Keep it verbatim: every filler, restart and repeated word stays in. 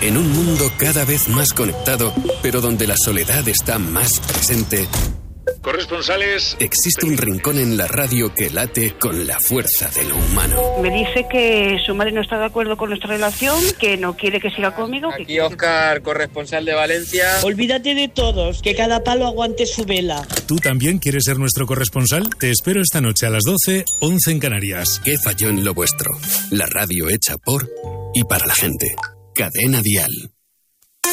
En un mundo cada vez más conectado, pero donde la soledad está más presente, corresponsales, existe un rincón en la radio que late con la fuerza de lo humano. Me dice que su madre no está de acuerdo con nuestra relación, que no quiere que siga conmigo. Aquí que Óscar, corresponsal de Valencia. Olvídate de todos, que cada palo aguante su vela. ¿Tú también quieres ser nuestro corresponsal? Te espero esta noche a las doce, once en Canarias. ¿Qué falló en lo vuestro? La radio hecha por y para la gente. Cadena Dial.